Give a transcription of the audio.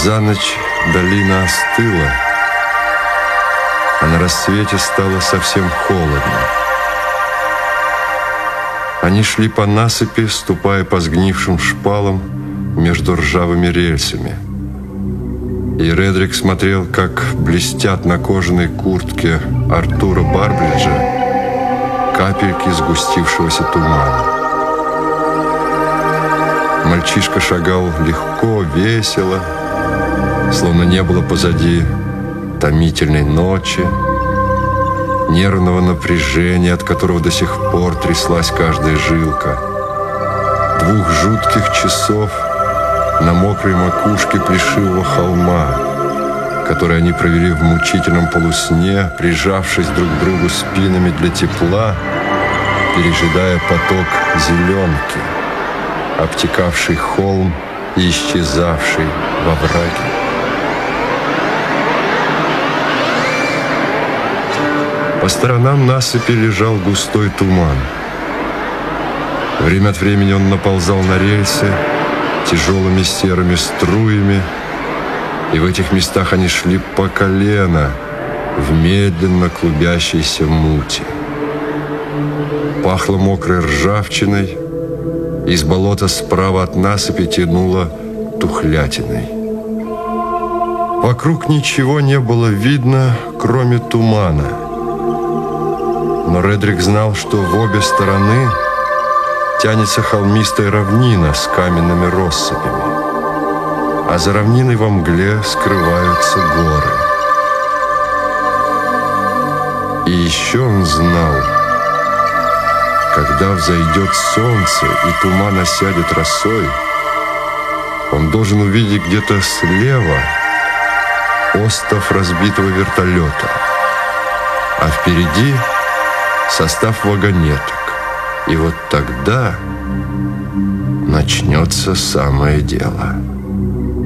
За ночь долина остыла, а на рассвете стало совсем холодно. Они шли по насыпи, ступая по сгнившим шпалам между ржавыми рельсами. И Редрик смотрел, как блестят на кожаной куртке Артура Барбриджа капельки сгустившегося тумана. Мальчишка шагал легко, весело, словно не было позади томительной ночи, нервного напряжения, от которого до сих пор тряслась каждая жилка, 2 жутких часов на мокрой макушке плешивого холма, который они провели в мучительном полусне, прижавшись друг к другу спинами для тепла, пережидая поток зеленки, обтекавший холм и исчезавший во враге. По сторонам насыпи лежал густой туман. Время от времени он наползал на рельсы тяжелыми серыми струями, и в этих местах они шли по колено в медленно клубящейся мути. Пахло мокрой ржавчиной, из болота справа от насыпи тянуло тухлятиной. Вокруг ничего не было видно, кроме тумана. Но Редрик знал, что в обе стороны тянется холмистая равнина с каменными россыпями, а за равниной во мгле скрываются горы. И еще он знал, когда взойдет солнце и туман осядет росой, он должен увидеть где-то слева остов разбитого вертолета, а впереди состав вагонеток. И вот тогда начнется самое дело.